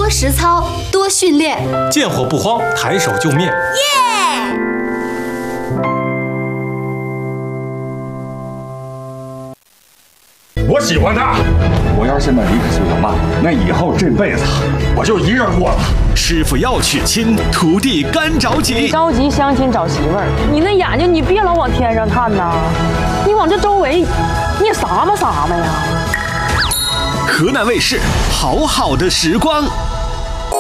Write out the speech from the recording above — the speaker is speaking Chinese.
多实操，多训练， 见火不慌，抬手就灭。 耶！ 我喜欢他。我要是现在离开苏小曼，那以后这辈子我就一人过了。 师傅要娶亲，徒弟干着急。 你着急相亲找媳妇儿，你那眼睛你别老往天上看呐，你往这周围，你也撒嘛撒嘛呀。 河南卫视《好好的时光》。